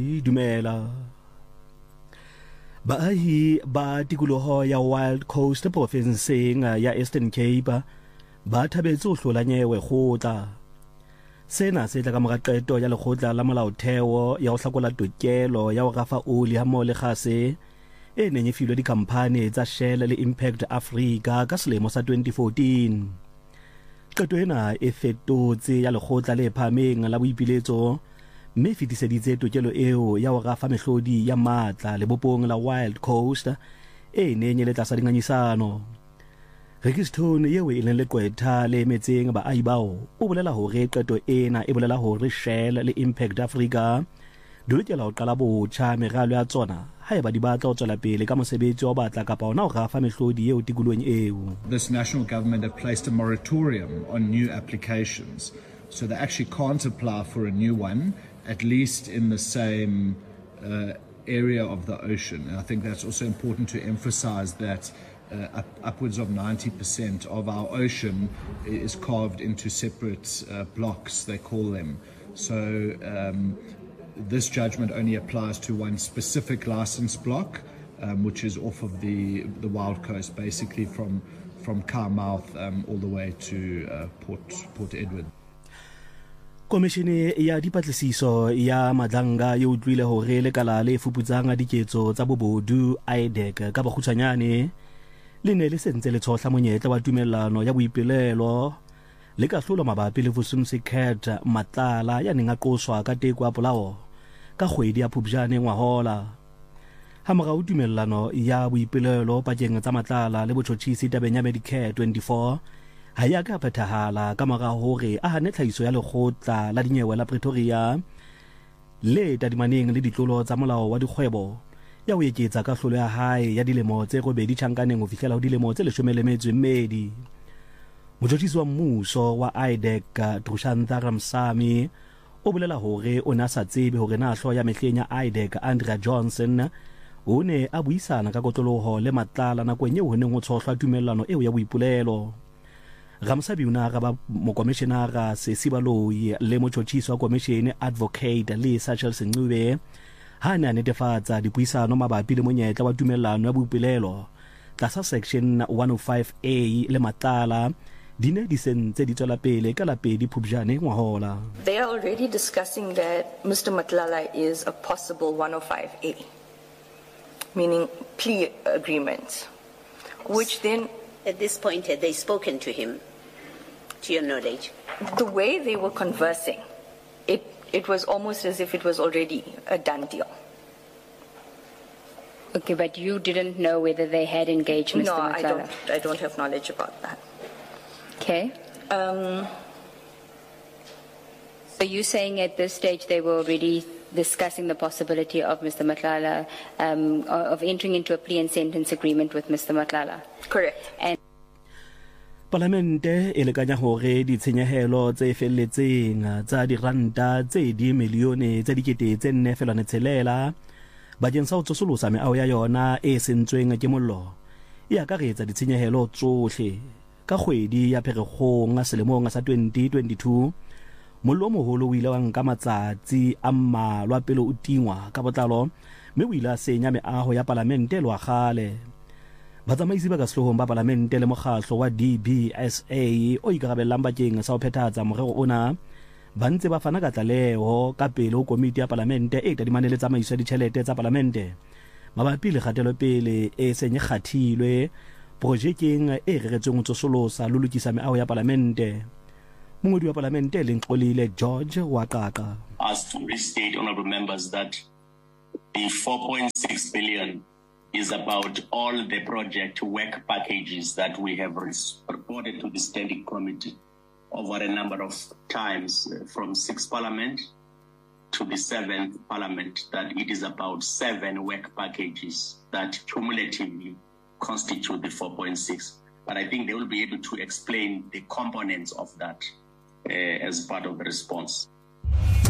Dumela. Baahi ba tikoloho ya Wild Coast provinceng ya Eastern Cape ba thabetse ho hlola nyewe kgotla. Sena se tla ka mora qeto ya lekgotla la molaotheo ya ho hlakola tokelo ya ho rafa oli ha mmoho le kgase e neng e filwe dikhamphane tsa Shell le Impact Africa ka selemo sa 2014. Qeto ena e fetotse ya lekgotla le phahameng la boipiletso mme fetiseditse tokelo eo ya ho rafa mehlodi ya matla lebopong la Wild Coast e neng e le tlasa dingangisano. Rekistone eo e leng leqwetha le emetseng baahi bao o bolela hore qeto ena e bolela hore Shell le Impact Africa di lokela ho qala botjha meralo ya tsona haeba di batla ho tswela pele ka mosebetsi wa batla kapa ona ho rafa mehlodi eo tikolohong eo. This national government have placed a moratorium on new applications, so they actually can't apply for a new one, at least in the same area of the ocean. And I think that's also important to emphasize that upwards of 90% of our ocean is carved into separate blocks, they call them. So this judgment only applies to one specific license block, which is off of the Wild Coast, basically from Carmouth all the way to Port Edward. Komishene ya dipatlisiso ya Madlanga e utlwile hore lekala le fuputsang diketso tsa bobodu IDEC ka bokgutshwanyane le ne le sentse le tshohla monyetla wa tumellano ya boipelelo le ka hlolo mabapi le Vusumuzi Cat Matlala ya neng a qoswa ka teko ya polao ka kgwedi ya Phupjane ngwahola. Ha morao tumellano ya boipelelo pakeng tsa Matlala le botjhotjhisi tabeng ya Medicare 24 ha ya ka phethahala ka mora hore a hane tlhahiso ya lekgotla la dinyewe la Pretoria le tadimaneng le ditlolo tsa molao wa dikgwebo ya ho eketsa kahlolo ya hae ya dilemo tse 8 tjhankaneng ho fihlela ho dilemo tse 12. Motjhotjhisi wa mmuso wa IDEC Trushantha Ramsamy o bolela hore o na sa tsebe hore na hloho ya mehleng ya IDEC Andrea Johnson o ne a buisana ka kotloloho le Matlala nakong eo ho neng ho tshohlwa tumellano eo ya boipolelo. Ramsamy una ba mokomishenara Sesibaloi le motjhotjhisi wa komishene Advocate Lisa Chelsencube ha ne a netefatsa dipuisano mabapi le monyetla wa tumellano ya boipolelo tlasa section 105A le Matlala dine di sentse di tswela pele ka la pedi Phupjane ngwahola. They are already discussing that Mr. Matlala is a possible 105A, meaning plea agreement, which then... At this point, had they spoken to him, to your knowledge? The way they were conversing, it was almost as if it was already a done deal. Okay, but you didn't know whether they had engaged Mr. Matlala? No, I don't have knowledge about that. Okay. So you're saying at this stage they were already discussing the possibility of Mr. Matlala, of entering into a plea and sentence agreement with Mr. Matlala? Correct. And Parlamente e lekanya hore ditshenyehelo tse felletseng tsa diranta tse di milione tse dikete tse 4.6 bakeng sa ho tsosolosa meaho ya yona e sentsweng ke mollo e akaretsa ditshenyehelo tsohle. Ka kgwedi ya Pherekgong selemong sa 2022 mollo o moholo o ile wa nka matsatsi a mmalwa pele o tingwa ka botlalo mme o ile a senya meaho ya Palamente le wa kgale. Batsamaisi ba ka sehlohong ba Palamente le mokgahlo wa DBSA o ikarabellang bakeng sa ho phethahatsa morero ona ba ntse ba fana ka tlaleho ka pele ho komiti ya Palamente e tadimane le tsamaiso ya ditjhelete tsa Palamente mabapi le kgatelopele e seng e kgathilwe projekeng e reretsweng ho tsosolosa le lokisa meaho ya Palamente. Mongodi wa Palamente le Nxolile George wa Qaqa. As to restate, honorable members, that the 4.6 billion is about all the project work packages that we have reported to the Standing Committee over a number of times from 6th Parliament to the 7th Parliament, that it is about 7 work packages that cumulatively constitute the 4.6. But I think they will be able to explain the components of that as part of the response.